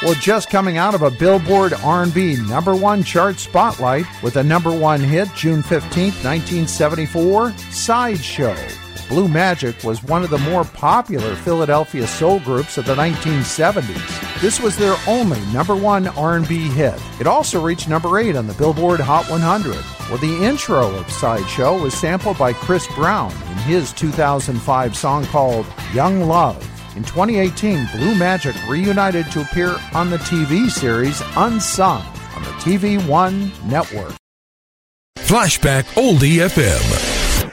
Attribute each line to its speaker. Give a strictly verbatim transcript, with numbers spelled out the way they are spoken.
Speaker 1: Well, just coming out of a Billboard R and B number one chart spotlight with a number one hit June fifteenth, nineteen seventy-four, Sideshow. Blue Magic was one of the more popular Philadelphia soul groups of the nineteen seventies. This was their only number one R and B hit. It also reached number eight on the Billboard Hot one hundred. Well, the intro of Sideshow was sampled by Chris Brown in his two thousand five song called Young Love. In twenty eighteen, Blue Magic reunited to appear on the T V series Unsung on the T V One network.
Speaker 2: Flashback Oldie F M.